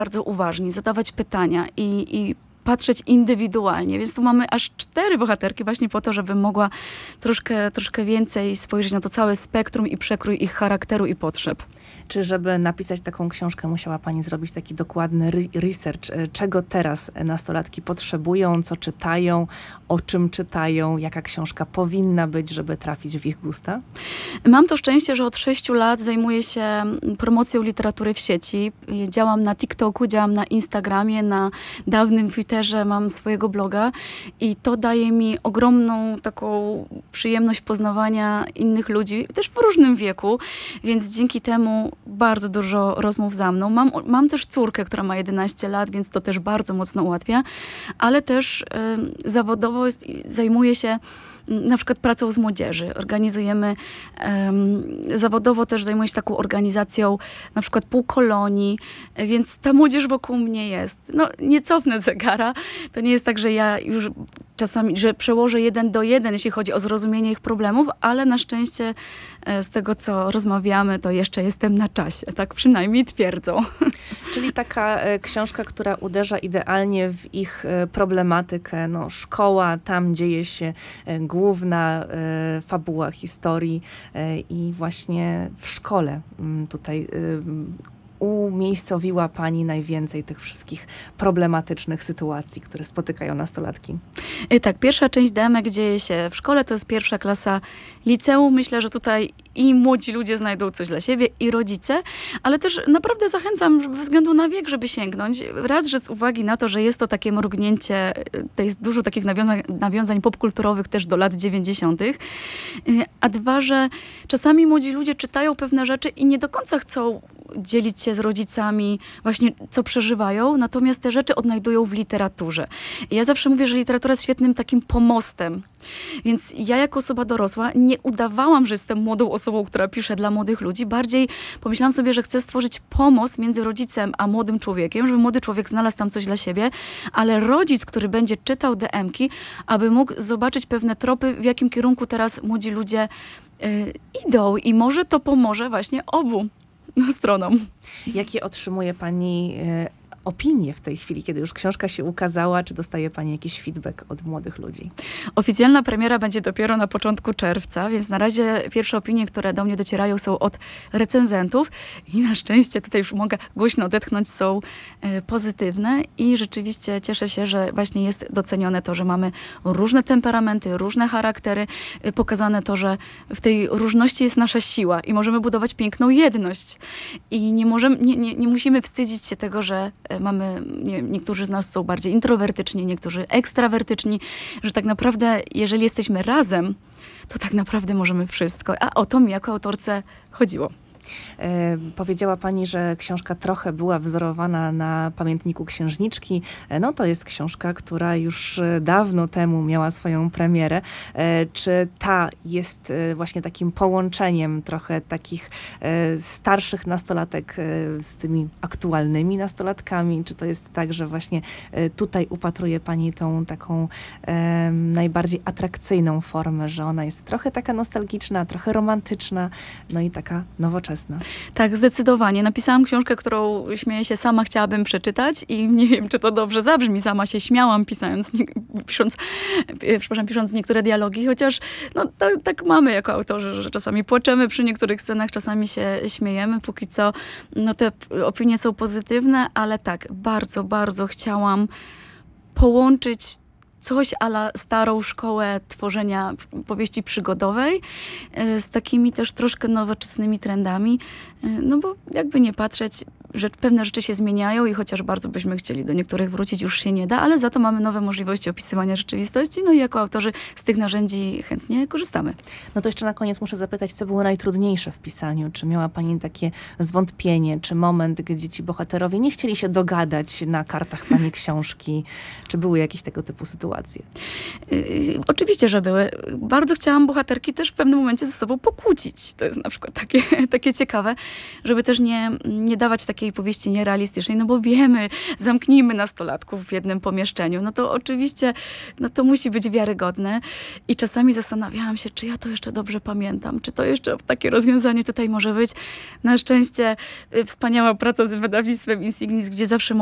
bardzo uważni, zadawać pytania i patrzeć indywidualnie. Więc tu mamy aż 4 bohaterki właśnie po to, żeby mogła troszkę więcej spojrzeć na to całe spektrum i przekrój ich charakteru i potrzeb. Czy żeby napisać taką książkę, musiała pani zrobić taki dokładny research? Czego teraz nastolatki potrzebują, co czytają, o czym czytają, jaka książka powinna być, żeby trafić w ich gusta? Mam to szczęście, że od 6 lat zajmuję się promocją literatury w sieci. Działam na TikToku, działam na Instagramie, na dawnym Twitterze, mam swojego bloga i to daje mi ogromną taką przyjemność poznawania innych ludzi, też w różnym wieku, więc dzięki temu bardzo dużo rozmów za mną. Mam też córkę, która ma 11 lat, więc to też bardzo mocno ułatwia, ale też zawodowo zajmuję się na przykład pracą z młodzieży. Organizujemy, zawodowo też zajmuję się taką organizacją na przykład półkolonii, więc ta młodzież wokół mnie jest. No, nie cofnę zegara. To nie jest tak, że ja już czasami, że przełożę 1 do 1, jeśli chodzi o zrozumienie ich problemów, ale na szczęście z tego, co rozmawiamy, to jeszcze jestem na czasie. Tak przynajmniej twierdzą. Czyli taka książka, która uderza idealnie w ich problematykę. No, szkoła, tam dzieje się główna fabuła historii i właśnie w szkole tutaj umiejscowiła pani najwięcej tych wszystkich problematycznych sytuacji, które spotykają nastolatki. Tak, pierwsza część demek dzieje się w szkole, to jest 1. klasa liceum. Myślę, że tutaj i młodzi ludzie znajdą coś dla siebie, i rodzice, ale też naprawdę zachęcam ze względu na wiek, żeby sięgnąć. Raz, że z uwagi na to, że jest to takie mrugnięcie, to jest dużo takich nawiązań popkulturowych też do lat 90., a 2, że czasami młodzi ludzie czytają pewne rzeczy i nie do końca chcą dzielić się z rodzicami właśnie, co przeżywają, natomiast te rzeczy odnajdują w literaturze. I ja zawsze mówię, że literatura jest świetnym takim pomostem. Więc ja jako osoba dorosła nie udawałam, że jestem młodą osobą, która pisze dla młodych ludzi. Bardziej pomyślałam sobie, że chcę stworzyć pomost między rodzicem a młodym człowiekiem, żeby młody człowiek znalazł tam coś dla siebie, ale rodzic, który będzie czytał DM-ki, aby mógł zobaczyć pewne tropy, w jakim kierunku teraz młodzi ludzie idą. I może to pomoże właśnie obu stronom. Jakie otrzymuje pani opinie w tej chwili, kiedy już książka się ukazała? Czy dostaje pani jakiś feedback od młodych ludzi? Oficjalna premiera będzie dopiero na początku czerwca, więc na razie pierwsze opinie, które do mnie docierają, są od recenzentów i na szczęście, tutaj już mogę głośno odetchnąć, są pozytywne i rzeczywiście cieszę się, że właśnie jest docenione to, że mamy różne temperamenty, różne charaktery, pokazane to, że w tej różności jest nasza siła i możemy budować piękną jedność. I nie musimy wstydzić się tego, że mamy, nie wiem, niektórzy z nas są bardziej introwertyczni, niektórzy ekstrawertyczni, że tak naprawdę, jeżeli jesteśmy razem, to tak naprawdę możemy wszystko. A o to mi jako autorce chodziło. Powiedziała pani, że książka trochę była wzorowana na Pamiętniku Księżniczki. No to jest książka, która już dawno temu miała swoją premierę. Czy ta jest właśnie takim połączeniem trochę takich starszych nastolatek z tymi aktualnymi nastolatkami? Czy to jest tak, że właśnie tutaj upatruje pani tą taką najbardziej atrakcyjną formę, że ona jest trochę taka nostalgiczna, trochę romantyczna, no i taka nowoczesna? Tak, zdecydowanie. Napisałam książkę, którą, śmieję się, sama chciałabym przeczytać i nie wiem, czy to dobrze zabrzmi. Sama się śmiałam pisząc niektóre dialogi, chociaż no, tak mamy jako autorzy, że czasami płaczemy przy niektórych scenach, czasami się śmiejemy. Póki co no, te opinie są pozytywne, ale tak, bardzo, bardzo chciałam połączyć coś a la starą szkołę tworzenia powieści przygodowej z takimi też troszkę nowoczesnymi trendami. No bo jakby nie patrzeć, że pewne rzeczy się zmieniają i chociaż bardzo byśmy chcieli do niektórych wrócić, już się nie da, ale za to mamy nowe możliwości opisywania rzeczywistości, no i jako autorzy z tych narzędzi chętnie korzystamy. No to jeszcze na koniec muszę zapytać, co było najtrudniejsze w pisaniu? Czy miała pani takie zwątpienie, czy moment, gdzie ci bohaterowie nie chcieli się dogadać na kartach pani książki? Czy były jakieś tego typu sytuacje? Oczywiście, że były. Bardzo chciałam bohaterki też w pewnym momencie ze sobą pokłócić. To jest na przykład takie ciekawe, żeby też nie dawać takiego takiej powieści nierealistycznej, no bo wiemy, zamknijmy nastolatków w jednym pomieszczeniu, no to oczywiście, no to musi być wiarygodne. I czasami zastanawiałam się, czy ja to jeszcze dobrze pamiętam, czy to jeszcze takie rozwiązanie tutaj może być. Na szczęście wspaniała praca z wydawnictwem Insignis, gdzie zawsze